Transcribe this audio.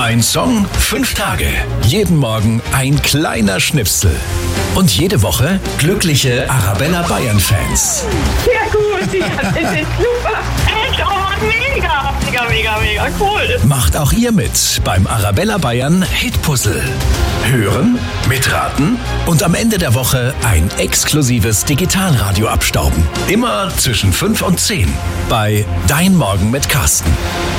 Ein Song, 5 Tage. Jeden Morgen ein kleiner Schnipsel. Und jede Woche glückliche Arabella Bayern-Fans. Ja gut, das ist super. Echt, oh mega, mega cool. Macht auch ihr mit beim Arabella Bayern Hitpuzzle. Hören, mitraten und am Ende der Woche ein exklusives Digitalradio abstauben. Immer zwischen 5 und 10 bei Dein Morgen mit Carsten.